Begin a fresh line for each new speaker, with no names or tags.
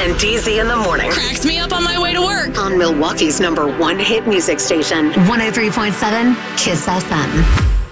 and DZ in the morning.
Cracks me up on my way to work.
On Milwaukee's #1 hit music station, 103.7 KISS FM.